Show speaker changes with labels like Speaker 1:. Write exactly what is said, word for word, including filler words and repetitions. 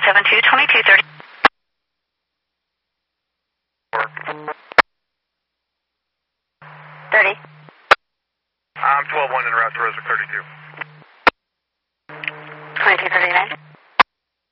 Speaker 1: seven two, twenty-two thirty. thirty.
Speaker 2: I'm twelve one in route to Roswick thirty-two.
Speaker 1: twenty-two thirty-nine.